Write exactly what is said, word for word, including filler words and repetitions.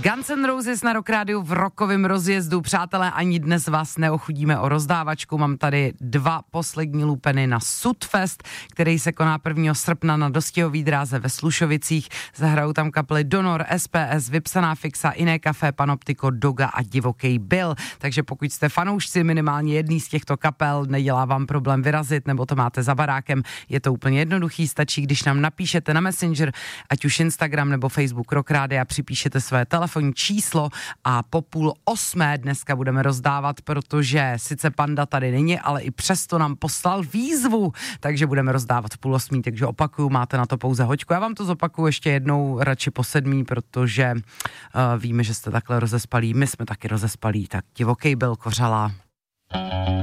Guns N' Roses na Rock Rádiu v rokovém rozjezdu. Přátelé, ani dnes vás neochudíme o rozdávačku. Mám tady dva poslední lupeny na Sudfest, který se koná prvního srpna na Dostihové dráze ve Slušovicích. Zahrajou tam kapely Donor, S P S, Vypsaná fixa, Iné Café, Panoptiko, Doga a Divoký Bill. Takže pokud jste fanoušci minimálně jedný z těchto kapel, nedělá vám problém vyrazit, nebo to máte za barákem, je to úplně jednoduchý, stačí, když nám napíšete na Messenger, ať už Instagram nebo Facebook Rock Rádia, připíšete své telefonní číslo a po půl osmé dneska budeme rozdávat, protože sice Panda tady není, ale i přesto nám poslal výzvu, takže budeme rozdávat v půl osmí, takže opakuju, máte na to pouze hoďku. Já vám to zopakuju ještě jednou, radši po sedmí, protože uh, víme, že jste takhle rozespalí, my jsme taky rozespalí, tak Divoký Bill, Kořala.